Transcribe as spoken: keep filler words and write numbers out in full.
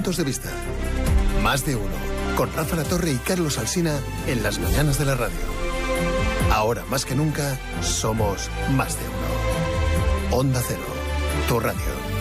puntos de vista. Más de uno, con Rafa Latorre y Carlos Alsina en las mañanas de la radio. Ahora más que nunca, somos más de uno. Onda Cero, tu radio.